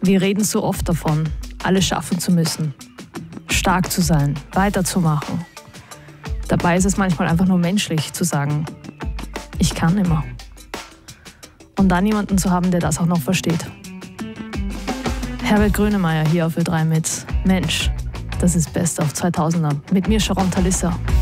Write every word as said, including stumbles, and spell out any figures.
Wir reden so oft davon, alles schaffen zu müssen, stark zu sein, weiterzumachen. Dabei ist es manchmal einfach nur menschlich zu sagen, ich kann immer. Und dann jemanden zu haben, der das auch noch versteht. Herbert Grönemeyer hier auf Ö drei mit Mensch, das ist Best of zweitausender. Mit mir Sharon Talissa.